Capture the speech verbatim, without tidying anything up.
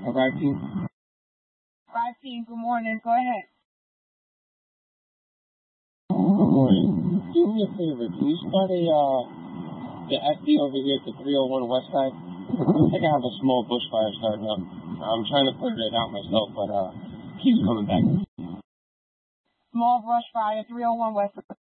five team. five team, good morning. Go ahead. Good morning. Do me a favor. Can you start a, uh, the S D over here at the three oh one West Side? I think I have a small bushfire starting up. I'm trying to put it out myself, but, uh, keeps coming back. Small brush fire, three oh one West.